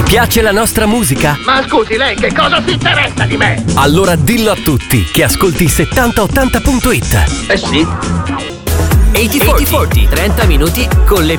piace la nostra musica? Ma scusi, lei che cosa si interessa di me? Allora dillo a tutti che ascolti 7080.it. Eh sì. 8040, 30 minuti con le